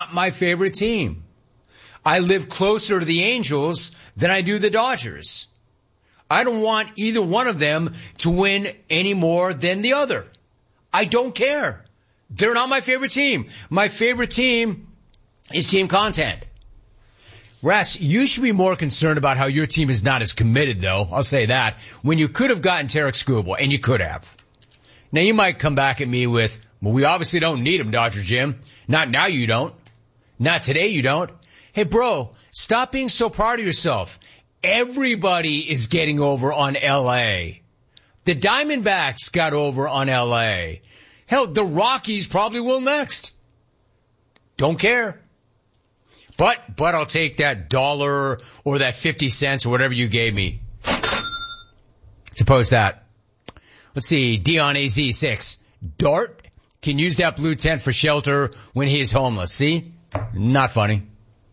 not my favorite team. I live closer to the Angels than I do the Dodgers. I don't want either one of them to win any more than the other. I don't care. They're not my favorite team. My favorite team is team content. Russ, you should be more concerned about how your team is not as committed, though. I'll say that. When you could have gotten Tarek Skubal, and you could have. Now, you might come back at me with, well, we obviously don't need him, Dodger Jim. Not now you don't. Not today you don't. Hey, bro, stop being so proud of yourself. Everybody is getting over on L.A. The Diamondbacks got over on L.A. Hell, the Rockies probably will next. Don't care. But I'll take that dollar or that 50 cents or whatever you gave me to post that. Let's see. Dion AZ6. Dart can use that blue tent for shelter when he is homeless. See? Not funny.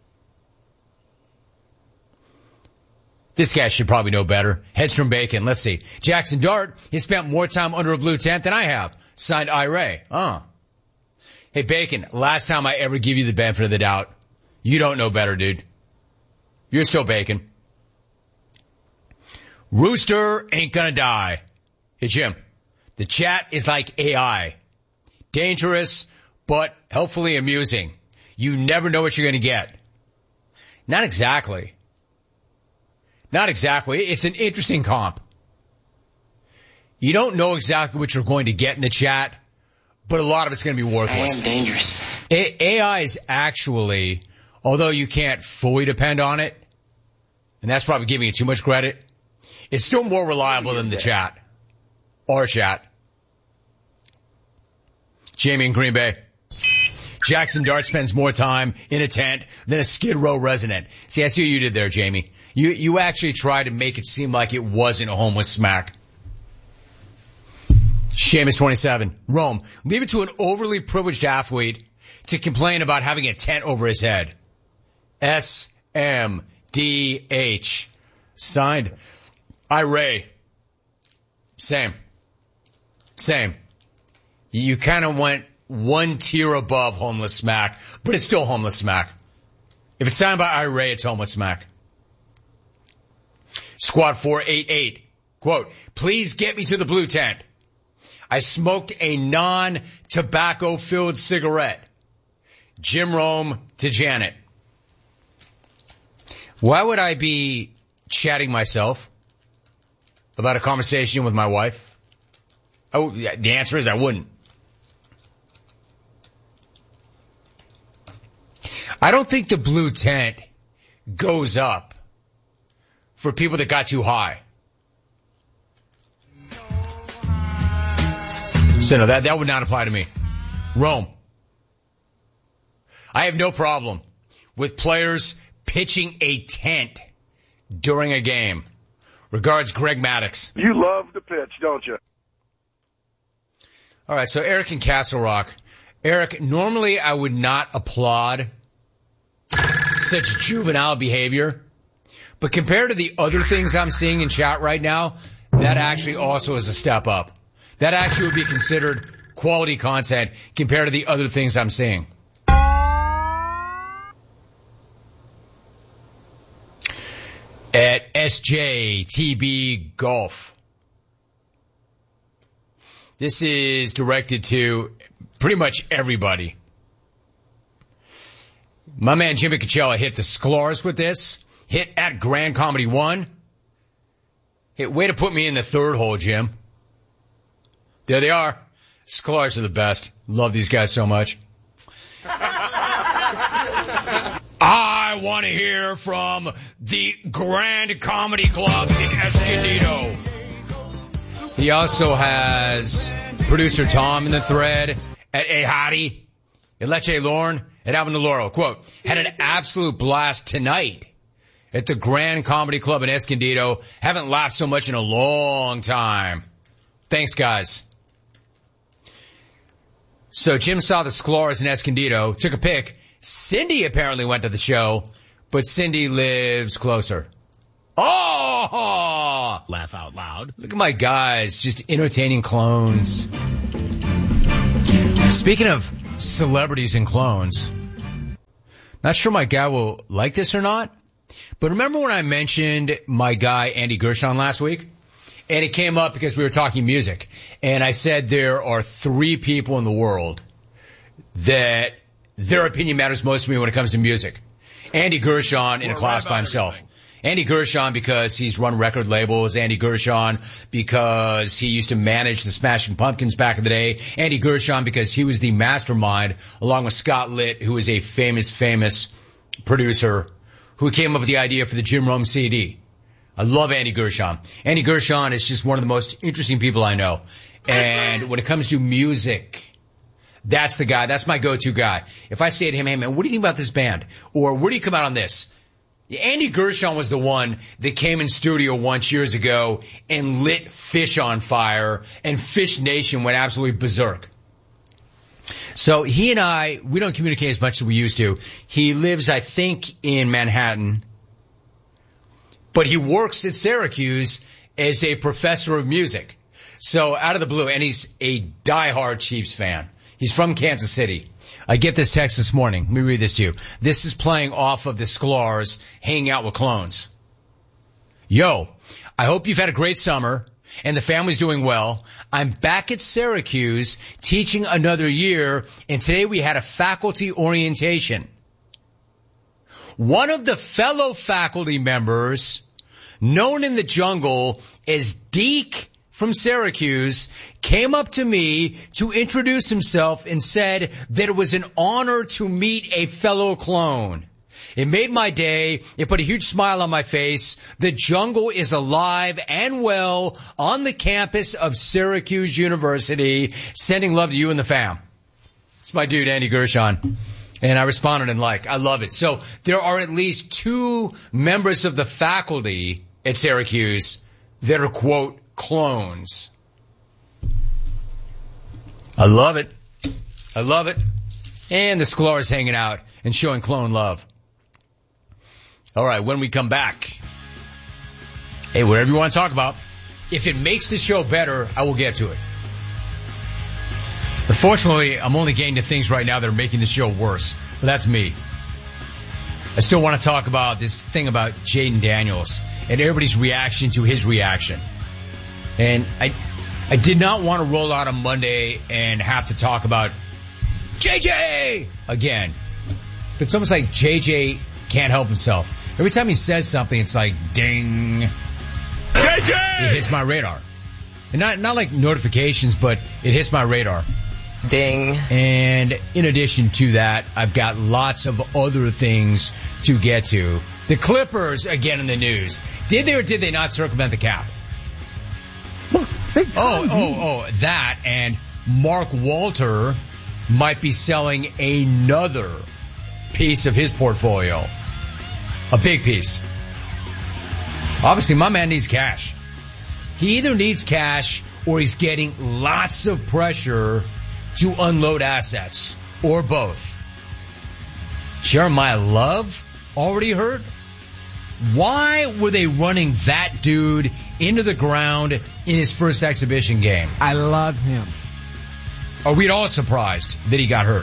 This guy should probably know better. Hedstrom Bacon. Let's see. Jackson Dart has spent more time under a blue tent than I have. Signed Ira. Hey, Bacon, last time I ever give you the benefit of the doubt. You don't know better, dude. You're still Bacon. Rooster ain't gonna die. Hey, Jim, the chat is like AI. Dangerous, but helpfully amusing. You never know what you're gonna get. Not exactly. Not exactly. It's an interesting comp. You don't know exactly what you're going to get in the chat, but a lot of it's going to be worthless. I am dangerous. AI is actually, although you can't fully depend on it, and that's probably giving it too much credit, it's still more reliable than the chat. Our chat. Jamie in Green Bay. Jackson Dart spends more time in a tent than a Skid Row resident. See, I see what you did there, Jamie. You actually tried to make it seem like it wasn't a homeless smack. Seamus 27. Rome. Leave it to an overly privileged athlete to complain about having a tent over his head. SMDH. Signed. Ira. Same. You kind of went one tier above homeless smack, but it's still homeless smack. If it's signed by Ira, it's homeless smack. Squad 488. Quote, please get me to the blue tent. I smoked a non-tobacco filled cigarette. Jim Rome to Janet. Why would I be chatting myself about a conversation with my wife? Oh, the answer is I wouldn't. I don't think the blue tent goes up for people that got too high. So no, that would not apply to me. Rome. I have no problem with players pitching a tent during a game. Regards, Greg Maddux. You love to pitch, don't you? All right, so Eric in Castle Rock. Eric, normally I would not applaud such juvenile behavior, but compared to the other things I'm seeing in chat right now, that actually also is a step up. That actually would be considered quality content compared to the other things I'm seeing. At SJTB Golf. This is directed to pretty much everybody. My man Jimmy Coachella hit the Sklar's with this. Hit at Grand Comedy 1. Hit, way to put me in the third hole, Jim. There they are. Sklar's are the best. Love these guys so much. I want to hear from the Grand Comedy Club in Escondido. He also has producer Tom in the thread at A Hottie, at Leche Lorne, at Alvin DeLauro. Quote, had an absolute blast tonight at the Grand Comedy Club in Escondido. Haven't laughed so much in a long time. Thanks, guys. So Jim saw the Sklar's in Escondido, took a pic. Cindy apparently went to the show, but Cindy lives closer. Oh! Laugh out loud. Look at my guys, just entertaining clones. Speaking of celebrities and clones, Not sure my guy will like this or not, but remember when I mentioned my guy Andy Gershon last week? And it came up because we were talking music. And I said there are 3 people in the world that their opinion matters most to me when it comes to music. Andy Gershon in a class by himself. Andy Gershon because he's run record labels. Andy Gershon because he used to manage the Smashing Pumpkins back in the day. Andy Gershon because he was the mastermind along with Scott Litt, who is a famous producer who came up with the idea for the Jim Rome CD. I love Andy Gershon. Andy Gershon is just one of the most interesting people I know. And when it comes to music, that's the guy. That's my go-to guy. If I say to him, hey man, what do you think about this band? Or where do you come out on this? Andy Gershon was the one that came in studio once years ago and lit Fish on fire, and Fish Nation went absolutely berserk. So he and I, we don't communicate as much as we used to. He lives, I think, in Manhattan, but he works at Syracuse as a professor of music. So out of the blue, and he's a diehard Chiefs fan. He's from Kansas City. I get this text this morning. Let me read this to you. This is playing off of the Sklar's Hanging Out with Clones. Yo, I hope you've had a great summer and the family's doing well. I'm back at Syracuse teaching another year, and today we had a faculty orientation. One of the fellow faculty members, known in the jungle as Deke from Syracuse, came up to me to introduce himself and said that it was an honor to meet a fellow clone. It made my day. It put a huge smile on my face. The jungle is alive and well on the campus of Syracuse University. Sending love to you and the fam. It's my dude, Andy Gershon. And I responded in like, I love it. So there are at least 2 members of the faculty at Syracuse that are, quote, clones. I love it. I love it. And the Sklar's hanging out and showing clone love. All right, when we come back, hey, whatever you want to talk about, if it makes the show better, I will get to it. Unfortunately, I'm only getting to things right now that are making the show worse, but that's me. I still want to talk about this thing about Jaden Daniels and everybody's reaction to his reaction. And I did not want to roll out on Monday and have to talk about JJ again. But it's almost like JJ can't help himself. Every time he says something, it's like, ding. JJ! It hits my radar. And not like notifications, but it hits my radar. Ding. And in addition to that, I've got lots of other things to get to. The Clippers, again in the news. Did they or did they not circumvent the cap? That. And Mark Walter might be selling another piece of his portfolio. A big piece. Obviously, my man needs cash. He either needs cash or he's getting lots of pressure to unload assets, or both. Jeremiah Love already hurt? Why were they running that dude into the ground in his first exhibition game? I love him. Are we all surprised that he got hurt?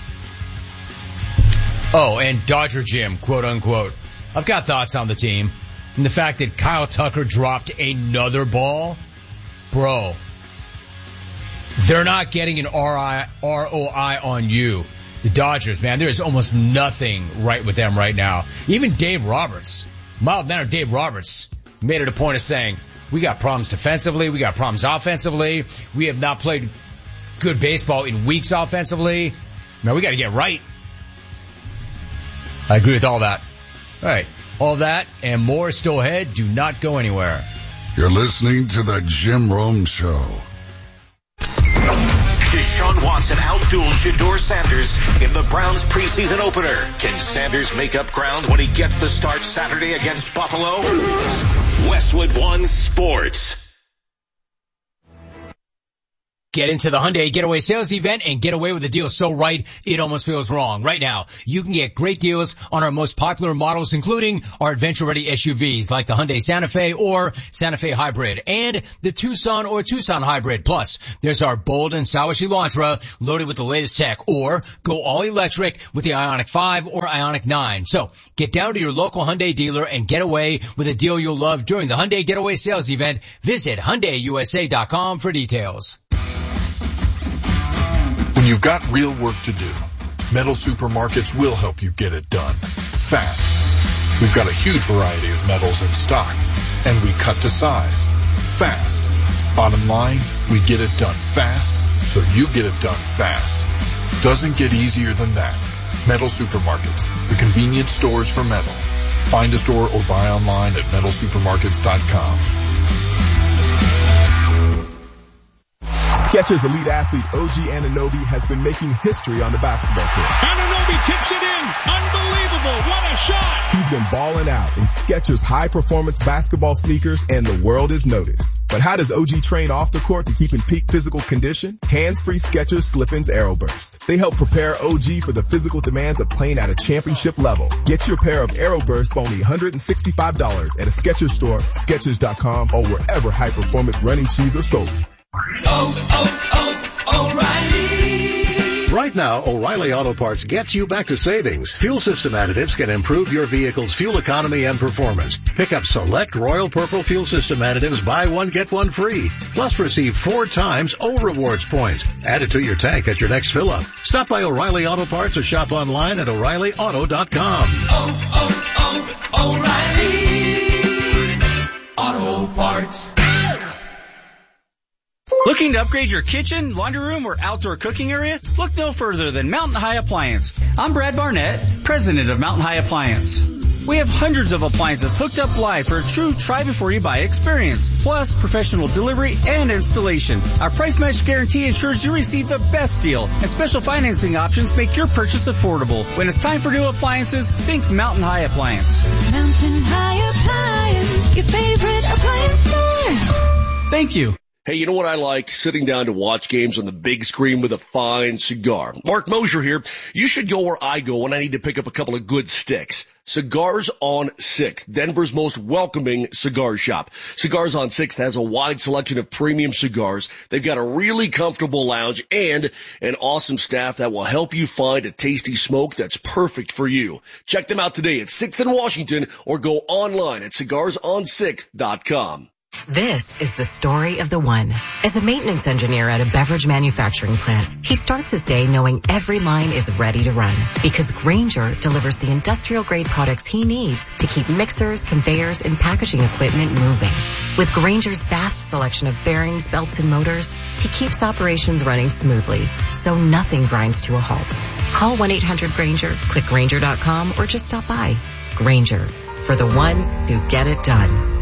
Oh, and Dodger Jim, quote unquote. I've got thoughts on the team. And the fact that Kyle Tucker dropped another ball. Bro, they're not getting an ROI on you. The Dodgers, man, there is almost nothing right with them right now. Even Dave Roberts, mild-mannered Dave Roberts, made it a point of saying, we got problems defensively, we got problems offensively, we have not played good baseball in weeks offensively. Man, we got to get right. I agree with all that. All right, all that and more still ahead. Do not go anywhere. You're listening to the Jim Rome Show. Deshaun Watson outdueled Shedeur Sanders in the Browns preseason opener. Can Sanders make up ground when he gets the start Saturday against Buffalo? Westwood One Sports. Get into the Hyundai Getaway Sales Event and get away with a deal so right, it almost feels wrong. Right now, you can get great deals on our most popular models, including our adventure-ready SUVs like the Hyundai Santa Fe or Santa Fe Hybrid and the Tucson or Tucson Hybrid. Plus, there's our bold and stylish Elantra loaded with the latest tech, or go all electric with the Ioniq 5 or Ioniq 9. So, get down to your local Hyundai dealer and get away with a deal you'll love during the Hyundai Getaway Sales Event. Visit HyundaiUSA.com for details. When you've got real work to do, Metal Supermarkets will help you get it done fast. We've got a huge variety of metals in stock, and we cut to size fast. Bottom line, we get it done fast, so you get it done fast. Doesn't get easier than that. Metal Supermarkets, the convenience stores for metal. Find a store or buy online at metalsupermarkets.com. Skechers elite athlete OG Anunoby has been making history on the basketball court. Anunoby tips it in. Unbelievable. What a shot. He's been balling out in Skechers high-performance basketball sneakers, and the world has noticed. But how does OG train off the court to keep in peak physical condition? Hands-free Skechers Slip-ins Aeroburst. They help prepare OG for the physical demands of playing at a championship level. Get your pair of Aeroburst for only $165 at a Skechers store, Skechers.com, or wherever high-performance running shoes are sold. O'Reilly. Right now, O'Reilly Auto Parts gets you back to savings. Fuel system additives can improve your vehicle's fuel economy and performance. Pick up select Royal Purple fuel system additives, buy one, get one free. Plus receive 4 times O Rewards points. Add it to your tank at your next fill-up. Stop by O'Reilly Auto Parts or shop online at O'ReillyAuto.com. O'Reilly Auto Parts. Looking to upgrade your kitchen, laundry room, or outdoor cooking area? Look no further than Mountain High Appliance. I'm Brad Barnett, president of Mountain High Appliance. We have hundreds of appliances hooked up live for a true try-before-you-buy experience, plus professional delivery and installation. Our price match guarantee ensures you receive the best deal, and special financing options make your purchase affordable. When it's time for new appliances, think Mountain High Appliance. Mountain High Appliance, your favorite appliance store. Thank you. Hey, you know what I like? Sitting down to watch games on the big screen with a fine cigar. Mark Mosier here. You should go where I go when I need to pick up a couple of good sticks. Cigars on 6th, Denver's most welcoming cigar shop. Cigars on 6th has a wide selection of premium cigars. They've got a really comfortable lounge and an awesome staff that will help you find a tasty smoke that's perfect for you. Check them out today at 6th and Washington or go online at cigarsonsixth.com. This is the story of the one. As a maintenance engineer at a beverage manufacturing plant, he starts his day knowing every line is ready to run because Grainger delivers the industrial-grade products he needs to keep mixers, conveyors, and packaging equipment moving. With Grainger's vast selection of bearings, belts, and motors, he keeps operations running smoothly, so nothing grinds to a halt. Call 1-800-GRAINGER, click Grainger.com, or just stop by. Grainger, for the ones who get it done.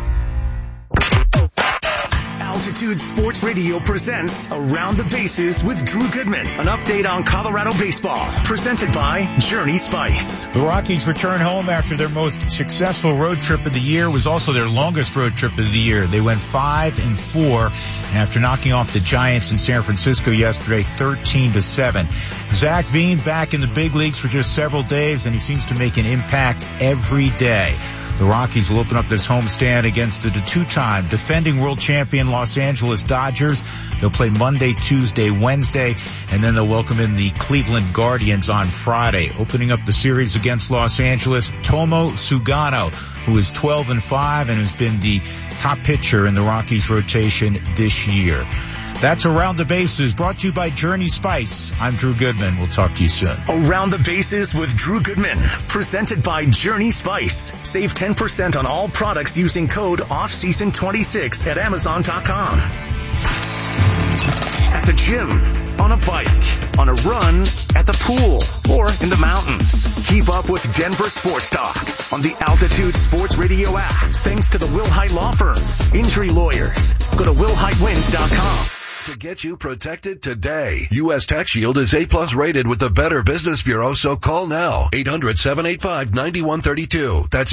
Altitude Sports Radio presents Around the Bases with Drew Goodman. An update on Colorado baseball. Presented by Journey Spice. The Rockies return home after their most successful road trip of the year. It was also their longest road trip of the year. They went 5-4 after knocking off the Giants in San Francisco yesterday, 13-7. Zach Veen back in the big leagues for just several days, and he seems to make an impact every day. The Rockies will open up this homestand against the two-time defending world champion Los Angeles Dodgers. They'll play Monday, Tuesday, Wednesday, and then they'll welcome in the Cleveland Guardians on Friday. Opening up the series against Los Angeles, Tomo Sugano, who is 12-5 and has been the top pitcher in the Rockies rotation this year. That's Around the Bases, brought to you by Journey Spice. I'm Drew Goodman. We'll talk to you soon. Around the Bases with Drew Goodman, presented by Journey Spice. Save 10% on all products using code OFFSEASON26 at Amazon.com. At the gym, on a bike, on a run, at the pool, or in the mountains. Keep up with Denver Sports Talk on the Altitude Sports Radio app. Thanks to the Will Hite Law Firm. Injury lawyers. Go to willhitewins.com. To get you protected today. U.S. Tax Shield is A+ rated with the Better Business Bureau, so call now. 800-785-9132. That's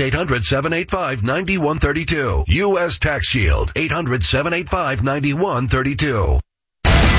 800-785-9132. U.S. Tax Shield. 800-785-9132.